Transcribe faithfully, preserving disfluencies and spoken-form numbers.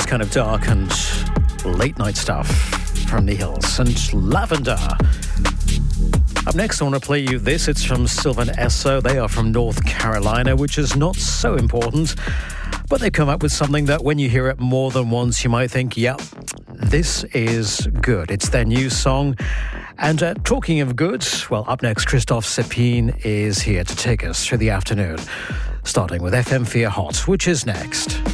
kind of dark and late night stuff from the Hills and Lavender. Up next, I want to play you this. It's from Sylvan Esso. They are from North Carolina, which is not so important, but they come up with something that when you hear it more than once, you might think, yeah, this is good. It's their new song. And uh, talking of good, well, up next, Christophe Sepine is here to take us through the afternoon, starting with F M four Hot, which is next.